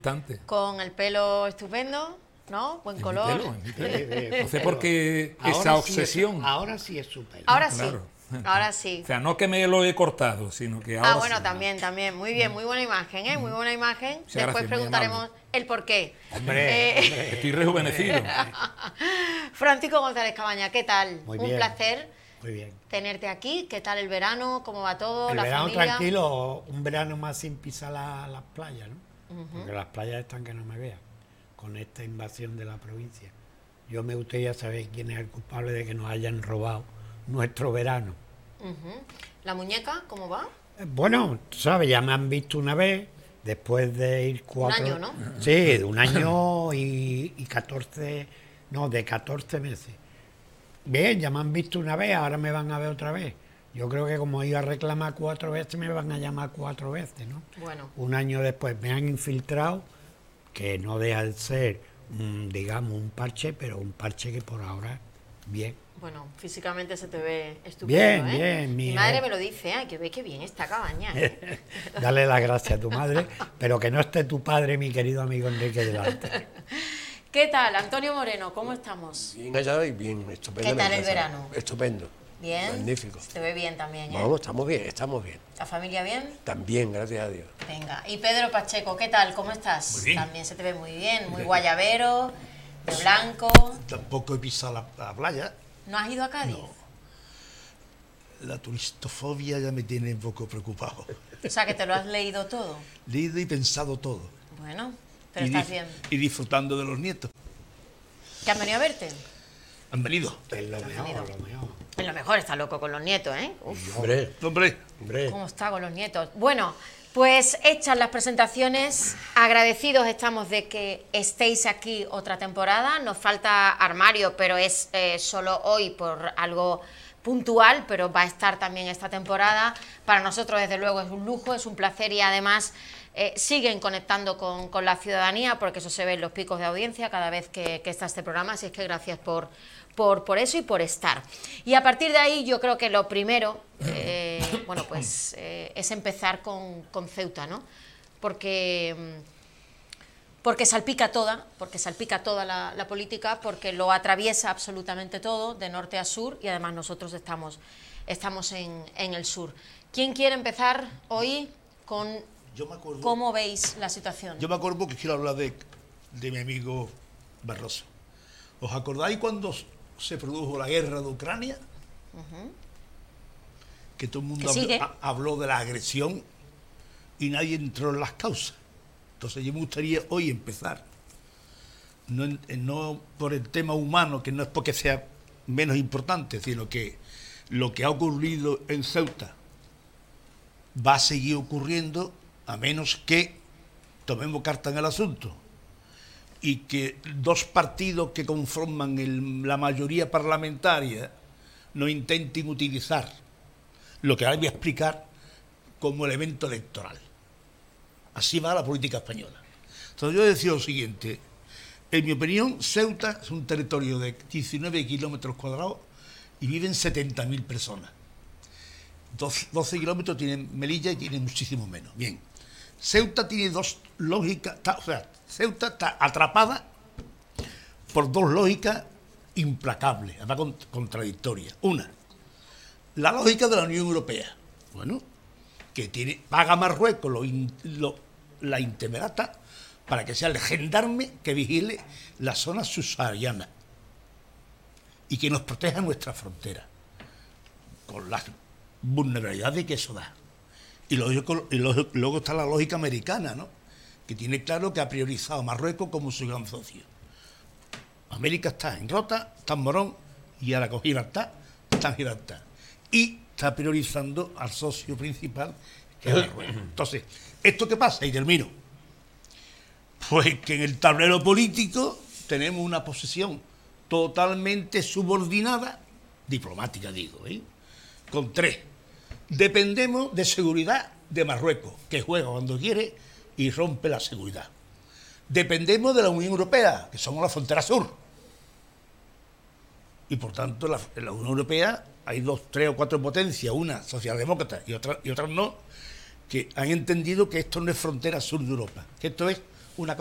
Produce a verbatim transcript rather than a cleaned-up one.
Bastante. Con el pelo estupendo, ¿no? Buen En color. mi pelo, en mi pelo. No sé por qué Ahora esa sí obsesión. es- ahora sí es su pelo. Ahora sí, Claro. ahora sí. O sea, no que me lo he cortado, sino que ahora Ah, bueno, sí. también, también. Muy bien, muy buena imagen, ¿eh? Muy buena imagen. Muchas Después gracias, muy preguntaremos amable. el por qué. Hombre, Eh, hombre. Estoy rejuvenecido. Francisco González Cabaña, ¿qué tal? Muy Un bien. placer Muy bien. tenerte aquí. ¿Qué tal el verano? ¿Cómo va todo? El ¿La verano familia? tranquilo, un verano más sin pisar la- las playas, ¿no? Porque las playas están que no me vean con esta invasión de la provincia. Yo me gustaría saber quién es el culpable de que nos hayan robado nuestro verano. Ujú. ¿La muñeca cómo va? Eh, Bueno, tú sabes, ya me han visto una vez, después de ir cuatro... año, ¿no? Sí, de un año y, y catorce... No, de catorce meses. Bien, ya me han visto una vez, ahora me van a ver otra vez. Yo creo que como iba a reclamar cuatro veces, me van a llamar cuatro veces, ¿no? Bueno, Un año después me han infiltrado, que no deja de ser, mm, digamos, un parche, pero un parche que por ahora, bien. bueno, físicamente se te ve estupendo, Bien, ¿eh? bien, Mi mi- madre me lo dice, ¿eh? Que ve que bien esta Cabaña. ¿eh? Dale las gracias a tu madre, pero que no esté tu padre, mi querido amigo Enrique delante. ¿Qué tal, Antonio Moreno? ¿Cómo estamos? Bien allá y bien, estupendo. ¿Qué tal el verano? Estupendo. Bien. Magnífico. Se te ve bien también, ¿eh? Vamos, estamos bien, estamos bien. ¿La familia bien? También, gracias a Dios. Venga. Y Pedro Pacheco, ¿qué tal? ¿Cómo estás? Muy bien. También se te ve muy bien, muy guayabero, de blanco. Tampoco he pisado la, la playa. ¿No has ido a Cádiz? La turistofobia ya me tiene un poco preocupado. O sea, que te lo has leído todo. Leído y pensado todo. Bueno, pero y, estás dif- bien. y disfrutando de los nietos. ¿Que han venido a verte? Han venido. Es lo mejor, venido. lo mejor. Es lo mejor, está loco con los nietos, ¿eh? Uf, Hombre, Hombre, hombre. ¿cómo está con los nietos? Bueno, pues hechas las presentaciones, agradecidos estamos de que estéis aquí otra temporada. Nos falta armario, pero es eh, solo hoy por algo puntual, pero va a estar también esta temporada. Para nosotros, desde luego, es un lujo, es un placer y además eh, siguen conectando con, con la ciudadanía, porque eso se ve en los picos de audiencia cada vez que, que está este programa, así es que gracias por, por, por eso y por estar. Y a partir de ahí yo creo que lo primero, eh, bueno, pues eh, es empezar con, con Ceuta, ¿no? Porque... mm, porque salpica toda, porque salpica toda la, la política, porque lo atraviesa absolutamente todo, de norte a sur, y además nosotros estamos, estamos en, en el sur. ¿Quién quiere empezar hoy con yo me acuerdo. cómo veis la situación? Yo me acuerdo que quiero hablar de, de mi amigo Barroso. ¿Os acordáis cuando se produjo la guerra de Ucrania? Que todo el mundo Que sigue. habló, ha- habló de la agresión y nadie entró en las causas. Entonces yo me gustaría hoy empezar, no, en- en- no por el tema humano, que no es porque sea menos importante, sino que lo que ha ocurrido en Ceuta va a seguir ocurriendo a menos que tomemos carta en el asunto y que dos partidos que conforman el- la mayoría parlamentaria no intenten utilizar lo que ahora voy a explicar como elemento electoral. Así va la política española. Entonces yo decía lo siguiente, en mi opinión, Ceuta es un territorio de diecinueve kilómetros cuadrados y viven setenta mil personas. doce, doce kilómetros tienen Melilla y tiene muchísimo menos. Bien, Ceuta tiene dos lógicas, está- o sea, Ceuta está atrapada por dos lógicas implacables, además con- contradictorias. Una, la lógica de la Unión Europea. Bueno, que tiene, paga a Marruecos lo, in- lo- la intemerata para que sea el gendarme que vigile la zona subsahariana y que nos proteja nuestra frontera con las vulnerabilidades que eso da. Y luego, y luego- luego está la lógica americana, ¿no? Que tiene claro que ha priorizado a Marruecos como su gran socio. América está en Rota, está en Morón y ahora con Gibraltar está en Gibraltar. Y está priorizando al socio principal, que es Marruecos. Entonces, ¿esto qué pasa? Y termino. Pues que en el tablero político tenemos una posición totalmente subordinada, diplomática digo, ¿eh? Con tres. Dependemos de seguridad de Marruecos, que juega cuando quiere y rompe la seguridad. Dependemos de la Unión Europea, que somos la frontera sur. Y por tanto, la- en la Unión Europea hay dos, tres o cuatro potencias, una socialdemócrata y otra, y otras no, que han entendido que esto no es frontera sur de Europa, que esto es